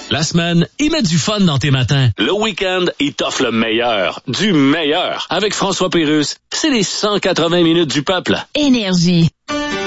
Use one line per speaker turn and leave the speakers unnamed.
La semaine, il met du fun dans tes matins. Le week-end, il t'offre le meilleur. Du meilleur. Avec François Pérusse, c'est les 180 minutes du peuple.
Énergie.